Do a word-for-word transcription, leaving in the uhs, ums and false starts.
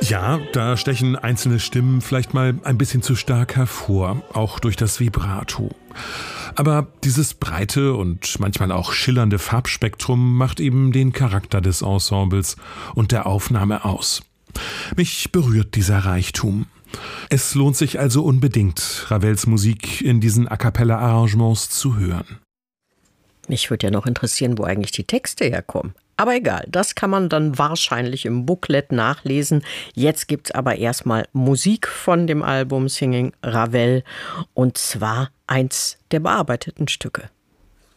Ja, da stechen einzelne Stimmen vielleicht mal ein bisschen zu stark hervor, auch durch das Vibrato. Aber dieses breite und manchmal auch schillernde Farbspektrum macht eben den Charakter des Ensembles und der Aufnahme aus. Mich berührt dieser Reichtum. Es lohnt sich also unbedingt, Ravels Musik in diesen A-cappella-Arrangements zu hören. Mich würde ja noch interessieren, wo eigentlich die Texte herkommen. Aber egal, das kann man dann wahrscheinlich im Booklet nachlesen. Jetzt gibt's aber erstmal Musik von dem Album Singing Ravel und zwar eins der bearbeiteten Stücke.